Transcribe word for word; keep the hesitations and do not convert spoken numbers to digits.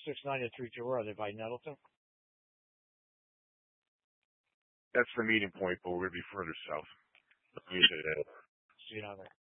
six nine and three two. Where are they? By Nettleton? That's the meeting point, but we're going to be further south. Let me say that. See you down there.